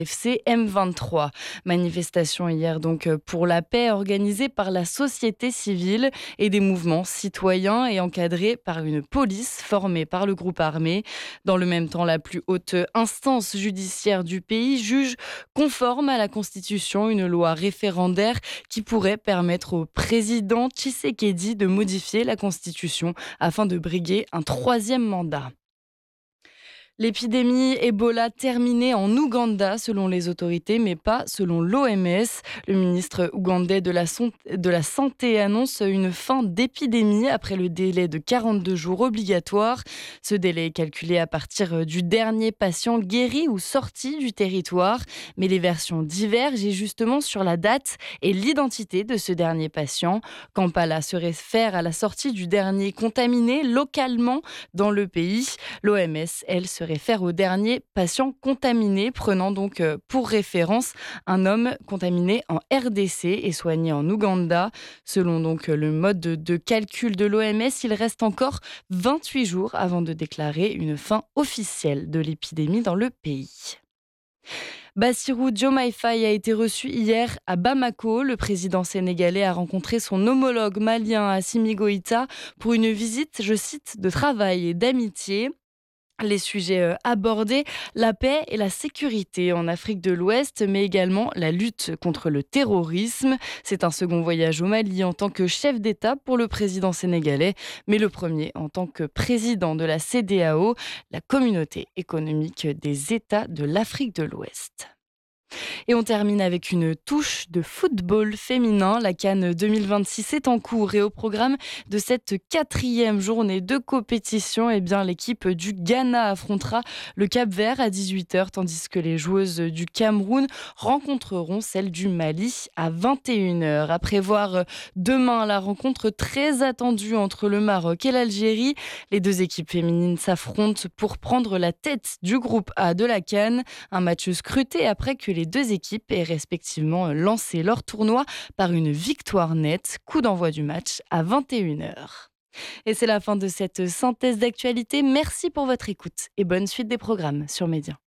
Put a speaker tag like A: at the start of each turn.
A: FC M23. Manifestation hier donc pour la paix organisée par la société civile et des mouvements citoyens et encadrés par une police formée par le groupe armé. Dans le même temps, la plus haute instance judiciaire du pays juge conforme à la Constitution une loi référendaire qui pourrait permettre au président Tshisekedi de modifier la Constitution afin de briguer un troisième mandat. L'épidémie Ebola terminée en Ouganda selon les autorités, mais pas selon l'OMS. Le ministre ougandais de la Santé annonce une fin d'épidémie après le délai de 42 jours obligatoire. Ce délai est calculé à partir du dernier patient guéri ou sorti du territoire. Mais les versions divergent et justement sur la date et l'identité de ce dernier patient. Kampala se réfère à la sortie du dernier contaminé localement dans le pays. L'OMS, elle, se réfère au dernier patient contaminé, prenant donc pour référence un homme contaminé en RDC et soigné en Ouganda. Selon donc le mode de calcul de l'OMS, il reste encore 28 jours avant de déclarer une fin officielle de l'épidémie dans le pays. Bassirou Diomaye Faye a été reçu hier à Bamako. Le président sénégalais a rencontré son homologue malien Assimi Goïta pour une visite, je cite, de travail et d'amitié. Les sujets abordés, la paix et la sécurité en Afrique de l'Ouest, mais également la lutte contre le terrorisme. C'est un second voyage au Mali en tant que chef d'État pour le président sénégalais, mais le premier en tant que président de la CEDEAO, la communauté économique des États de l'Afrique de l'Ouest. Et on termine avec une touche de football féminin. La CAN 2026 est en cours et au programme de cette 4e journée de compétition, eh bien, l'équipe du Ghana affrontera le Cap-Vert à 18h, tandis que les joueuses du Cameroun rencontreront celles du Mali à 21h. À prévoir demain la rencontre très attendue entre le Maroc et l'Algérie. Les deux équipes féminines s'affrontent pour prendre la tête du groupe A de la CAN. Un match scruté après que les deux équipes aient respectivement lancé leur tournoi par une victoire nette. Coup d'envoi du match à 21h. Et c'est la fin de cette synthèse d'actualité. Merci pour votre écoute et bonne suite des programmes sur Média.